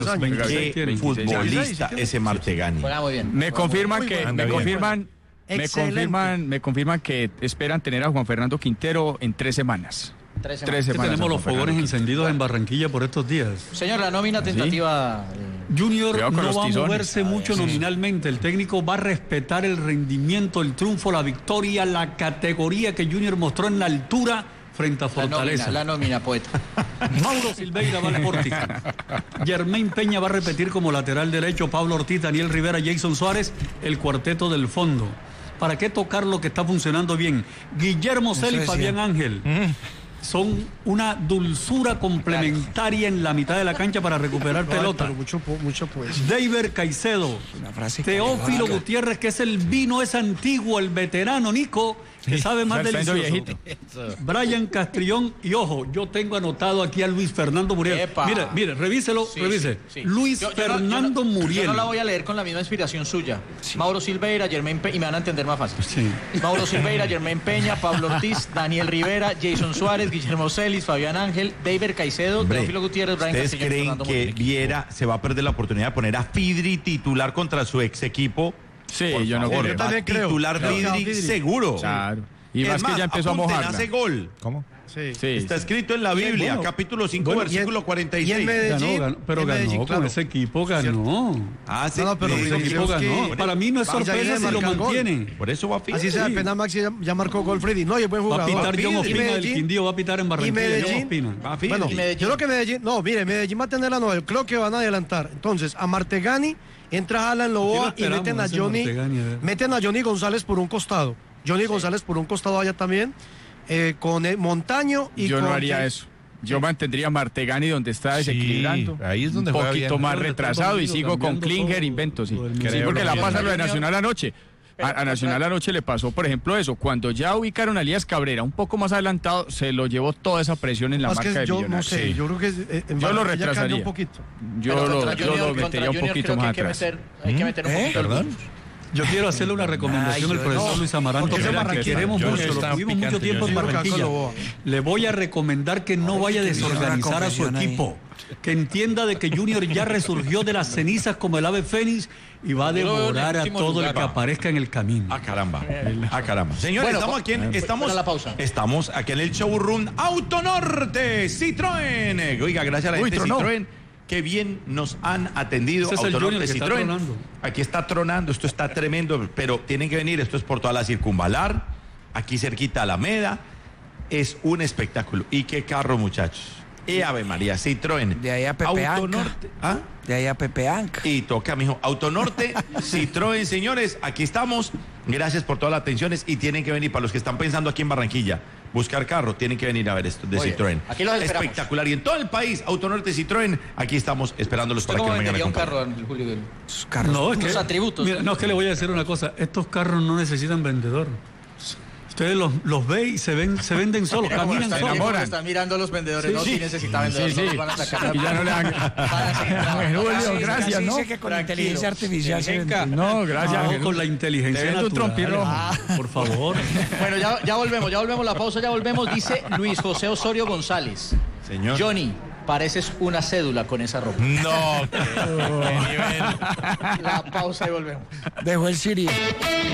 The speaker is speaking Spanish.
¿Qué futbolista ese Martegani? Juega muy bien. Me confirman que esperan tener a Juan Fernando Quintero en 3 semanas. 3 3 semanas. semanas. Tenemos los fogones encendidos en Barranquilla por estos días. Señor, la nómina tentativa. Junior Cuidado con no los va a tizones. moverse mucho nominalmente. El técnico va a respetar el rendimiento, el triunfo, la victoria, la categoría que Junior mostró en la altura frente a Fortaleza. La nómina, poeta. Mauro Silveira va al Sporting. Germain Peña va a repetir como lateral derecho. Pablo Ortiz, Daniel Rivera, Jason Suárez, el cuarteto del fondo. ¿Para qué tocar lo que está funcionando bien? Guillermo Celi y Fabián Ángel son una dulzura complementaria en la mitad de la cancha para recuperar pelota. Mucho pues. David Caicedo, Teófilo Gutiérrez, que es el vino, es antiguo, el veterano, Nico, que sabe más delicioso. Brian Castrillón, y ojo, yo tengo anotado aquí a Luis Fernando Muriel. Epa. Mire, revíselo, revise. Sí. Luis Fernando Muriel. Yo no la voy a leer con la misma inspiración suya. Mauro Silveira, Germain Peña, y me van a entender más fácil. Sí. Mauro Silveira, Germain Peña, Pablo Ortiz, Daniel Rivera, Jason Suárez, Guillermo Celis, Fabián Ángel, David Caicedo, Teófilo Gutiérrez, Brian ¿Ustedes Castrillón. creen Fernando que Muriel. Viera se va a perder la oportunidad de poner a Fidri titular contra su ex equipo? Sí, Por yo no favor, creo. va a titular Fidri seguro. Claro. Y Es más que ya empezó a apunten, mojarla. hace gol. ¿Cómo? Sí. Sí. Está escrito en la Biblia, bueno. capítulo 5, Bueno, versículo Y 46. en Medellín. Ganó, pero en ganó Medellín, con claro. ese equipo, ganó. Ah, sí, No, pero sí, Ese sí, equipo es que- ganó. Para mí no es Vamos a sorpresa ir a si lo marcar gol. mantiene. Por eso va Fidri. Así sea, Sí. apenas Maxi ya marcó gol Freddy. No, y es buen Va a jugador. pitar John Fidri. Ospina del Medellín- Quindío, va a pitar en Barranquilla. Medellín- John Ospina. Va Fidri. Bueno, Y Medellín. yo creo que Medellín, no, mire, Medellín va a tener la novela, creo que van a adelantar. Entonces, a Martegani, entra Alan Loboa Aquí y lo meten a esperamos, Johnny, ese Martegani, a ver. meten a Johnny González por un costado. Johnny González por un costado allá también, con Montaño y Yo con... no haría eso. Yo mantendría a Martegani donde está desequilibrando. ahí es donde un juega poquito bien. más Pero retrasado y está sigo con cambiando Klinger, todo. invento, sí. Todo el Sí, mundo. porque la Creo pasa que lo de no. Nacional anoche. A Nacional anoche le pasó, por ejemplo, eso. Cuando ya ubicaron a Elías Cabrera un poco más adelantado, se lo llevó toda esa presión en la Más marca que de yo no Millonarios. sé, Sí. yo creo que en Yo lo Barranquilla cambió retrasaría. un poquito. Yo Pero lo contra Junior metería un poquito creo que más hay que atrás. hay que meter un poquito el ¿Perdón? bus. Yo quiero hacerle una recomendación al profesor Luis Amaranto, porque que es Barranquilla. queremos Yo mucho, lo estaba tuvimos mucho picante, tiempo en yo creo que Barranquilla. Alco Loboa. Le voy a recomendar que no vaya a desorganizar a su equipo, que entienda de que Junior ya resurgió de las cenizas como el ave fénix y va a Yo lo veo en el devorar a último todo el lugar. que aparezca en el camino. Ah, caramba. Ah, caramba. Señores, Bueno, estamos aquí en, para la pausa. estamos aquí en el showroom Autonorte Citroën. Oiga, gracias a la Uy, gente de tronó. Citroën. Qué bien nos han atendido. Ese es el Autonorte Junior que está Citroën. tronando. Aquí está tronando, esto está tremendo, pero tienen que venir, esto es por toda la circunvalar, aquí cerquita Alameda. Es un espectáculo. ¿Y qué carro, muchachos? Ave María, Citroën. De ahí a Pepe Anca. Autonorte. ¿Ah? De ahí a Pepe Anca. Y toca, mijo. Autonorte, Citroën, señores, aquí estamos. Gracias por todas las atenciones y tienen que venir, para los que están pensando aquí en Barranquilla, buscar carro, tienen que venir a ver esto de Muy bien. Citroën. Aquí los esperamos. Espectacular. Y en todo el país, Autonorte, Citroën, aquí estamos esperándolos para que ¿Cómo vengan a vendería un comprar. carro, Ángel Julio? Sus carros. No, es que, Los atributos. Mira, no, es que le voy a decir una cosa. Estos carros no necesitan vendedor. Ustedes los ven y se venden solos, caminan Están, solos. enamoran. están mirando a los vendedores, Sí, no, sí. sí necesita vendedores, Sí, no sí. los van a sacar. Y ya no le dan. Van a seguir trabajando. Julio, gracias, Así ¿no? dice que con Tranquilo. inteligencia artificial se vende. No, gracias. No, con la inteligencia Te vendo un natural. trompirrojo. Por favor. Bueno, ya volvemos la pausa, ya volvemos. Dice Luis José Osorio González. Señor. Johnny, pareces una cédula con esa ropa. No, La pausa y volvemos. Dejó el Siria.